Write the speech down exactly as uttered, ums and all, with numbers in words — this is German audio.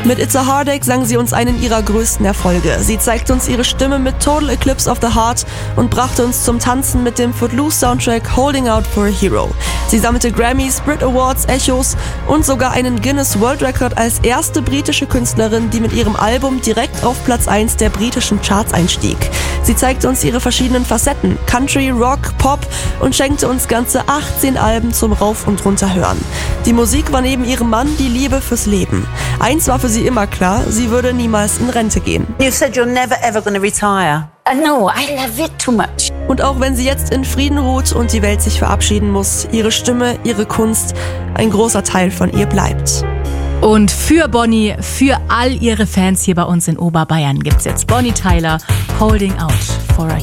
Mit It's a Heartache sang sie uns einen ihrer größten Erfolge. Sie zeigte uns ihre Stimme mit Total Eclipse of the Heart und brachte uns zum Tanzen mit dem Footloose-Soundtrack Holding Out for a Hero. Sie sammelte Grammys, Brit Awards, Echos und sogar einen Guinness World Record als erste britische Künstlerin, die mit ihrem Album direkt auf Platz eins der britischen Charts einstieg. Sie zeigte uns ihre verschiedenen Facetten, Country, Rock, Pop und schenkte uns ganze achtzehn Alben zum Rauf- und Runterhören. Die Musik war neben ihrem Mann die Liebe fürs Leben. Eins war für sie immer klar, sie würde niemals in Rente gehen. You said you're never ever going to retire. Uh, no, I love it too much. Und auch wenn sie jetzt in Frieden ruht und die Welt sich verabschieden muss, ihre Stimme, ihre Kunst, ein großer Teil von ihr bleibt. Und für Bonnie, für all ihre Fans hier bei uns in Oberbayern gibt's jetzt Bonnie Tyler, Holding Out for a